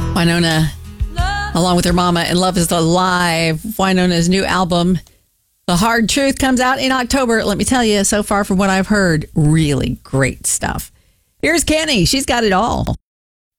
Wynonna, along with her mama, and Love is Alive. Wynonna's new album, The Hard Truth, comes out in October. Let me tell you, so far from what I've heard, really great stuff. Here's Kenny. She's got it all.